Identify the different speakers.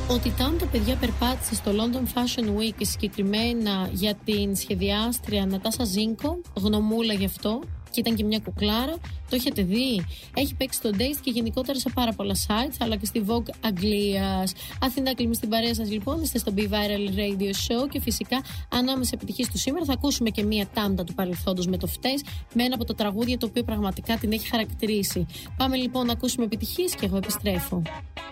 Speaker 1: Ότι τα παιδιά περπάτησε στο London Fashion Week και συγκεκριμένα για την σχεδιάστρια Νατάσα Ζίνκο, γνωμούλα γι' αυτό, και ήταν και μια κουκλάρα, το έχετε δει. Έχει παίξει στο Dazed και γενικότερα σε πάρα πολλά sites, αλλά και στη Vogue Αγγλίας. Αθηνά Κλίμη στην παρέα σας λοιπόν, είστε στο Be Viral Radio Show και φυσικά ανάμεσα επιτυχίες του σήμερα θα ακούσουμε και μια τάμτα του παρελθόντος με το φταίς, με ένα από τα τραγούδια το οποίο πραγματικά την έχει χαρακτηρίσει. Πάμε λοιπόν να ακούσουμε επιτυχίες και εγώ επιστρέφω.